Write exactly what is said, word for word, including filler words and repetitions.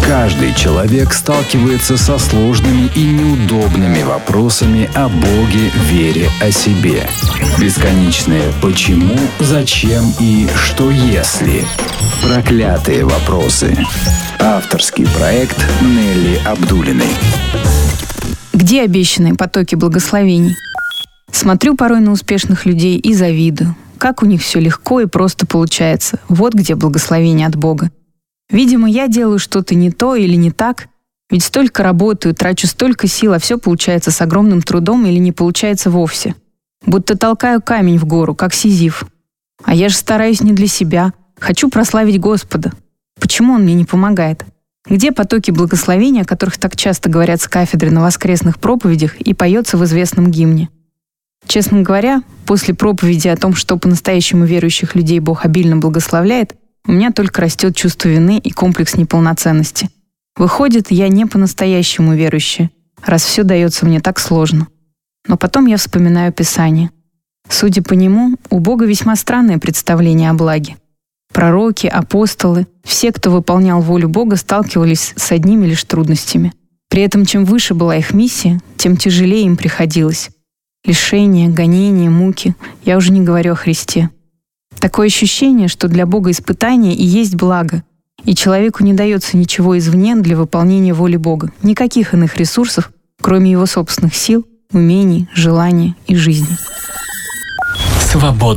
Каждый человек сталкивается со сложными и неудобными вопросами о Боге, вере, о себе. Бесконечные «почему», «зачем» и «что если?». Проклятые вопросы. Авторский проект Нелли Абдуллиной. Где обещанные потоки благословений? Смотрю порой на успешных людей и завидую. Как у них все легко и просто получается. Вот где благословение от Бога. Видимо, я делаю что-то не то или не так, ведь столько работаю, трачу столько сил, а все получается с огромным трудом или не получается вовсе. Будто толкаю камень в гору, как Сизиф. А я же стараюсь не для себя, хочу прославить Господа. Почему Он мне не помогает? Где потоки благословения, о которых так часто говорят с кафедры на воскресных проповедях и поется в известном гимне? Честно говоря, после проповеди о том, что по-настоящему верующих людей Бог обильно благословляет, у меня только растет чувство вины и комплекс неполноценности. Выходит, я не по-настоящему верующая, раз все дается мне так сложно. Но потом я вспоминаю Писание. Судя по нему, у Бога весьма странное представление о благе. Пророки, апостолы, все, кто выполнял волю Бога, сталкивались с одними лишь трудностями. При этом, чем выше была их миссия, тем тяжелее им приходилось. Лишения, гонения, муки. Я уже не говорю о Христе. Такое ощущение, что для Бога испытание и есть благо, и человеку не дается ничего извне для выполнения воли Бога, никаких иных ресурсов, кроме его собственных сил, умений, желаний и жизни. Свобода.